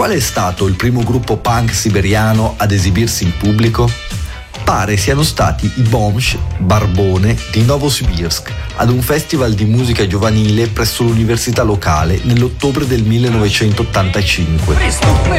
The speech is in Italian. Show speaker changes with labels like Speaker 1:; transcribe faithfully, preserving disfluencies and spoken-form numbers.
Speaker 1: Qual è stato il primo gruppo punk siberiano ad esibirsi in pubblico? Pare siano stati i Bomsh Barbone di Novosibirsk ad un festival di musica giovanile presso l'università locale nell'ottobre del millenovecentottantacinque.